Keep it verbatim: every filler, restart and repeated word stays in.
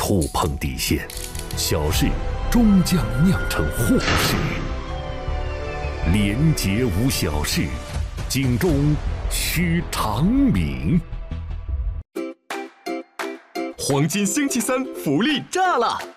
触碰底线，小事终将酿成祸事。廉洁无小事，警钟需长鸣。 黄金星期三福利炸了！